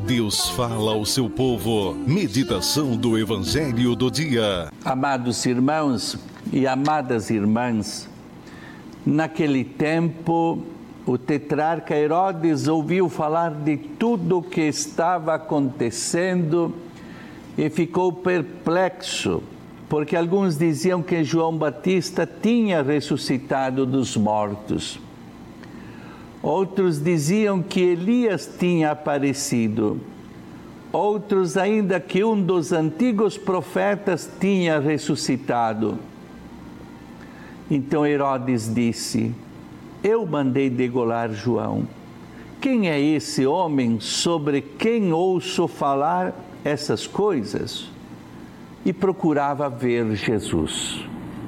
Deus fala ao seu povo. Meditação do Evangelho do dia. Amados irmãos e amadas irmãs, naquele tempo o tetrarca Herodes ouviu falar de tudo o que estava acontecendo e ficou perplexo, porque alguns diziam que João Batista tinha ressuscitado dos mortos. Outros diziam que Elias tinha aparecido. Outros ainda que um dos antigos profetas tinha ressuscitado. Então Herodes disse: eu mandei degolar João. Quem é esse homem sobre quem ouço falar essas coisas? E procurava ver Jesus.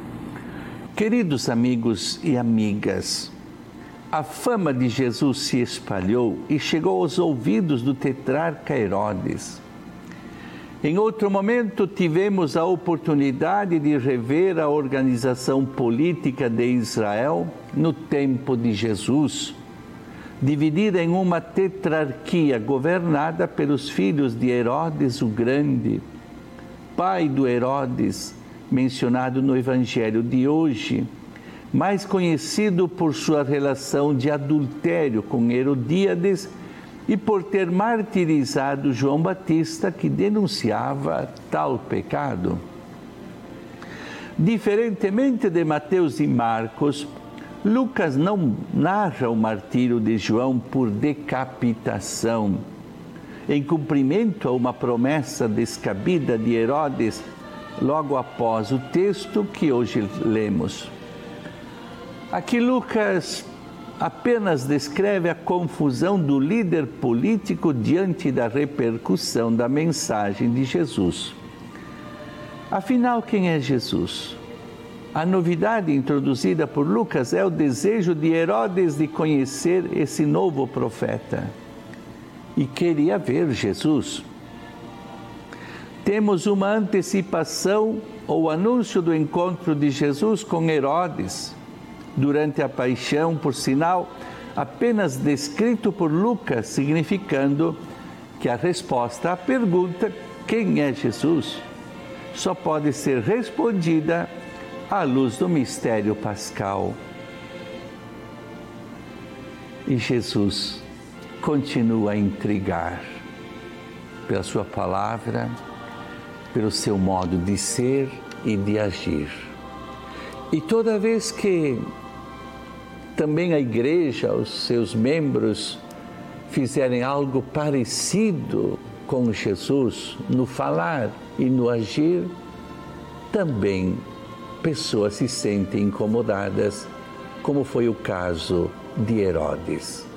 Queridos amigos e amigas, a fama de Jesus se espalhou e chegou aos ouvidos do tetrarca Herodes. Em outro momento, tivemos a oportunidade de rever a organização política de Israel no tempo de Jesus, dividida em uma tetrarquia governada pelos filhos de Herodes o Grande, pai do Herodes, mencionado no Evangelho de hoje, mais conhecido por sua relação de adultério com Herodíades e por ter martirizado João Batista, que denunciava tal pecado. Diferentemente de Mateus e Marcos, Lucas não narra o martírio de João por decapitação, em cumprimento a uma promessa descabida de Herodes, logo após o texto que hoje lemos. Aqui Lucas apenas descreve a confusão do líder político diante da repercussão da mensagem de Jesus. Afinal, quem é Jesus? A novidade introduzida por Lucas é o desejo de Herodes de conhecer esse novo profeta. E queria ver Jesus. Temos uma antecipação ou anúncio do encontro de Jesus com Herodes durante a paixão, por sinal, apenas descrito por Lucas, significando que a resposta à pergunta, quem é Jesus, só pode ser respondida à luz do mistério pascal. E Jesus continua a intrigar pela sua palavra, pelo seu modo de ser e de agir. E toda vez que também a igreja, os seus membros, fizerem algo parecido com Jesus no falar e no agir, também pessoas se sentem incomodadas, como foi o caso de Herodes.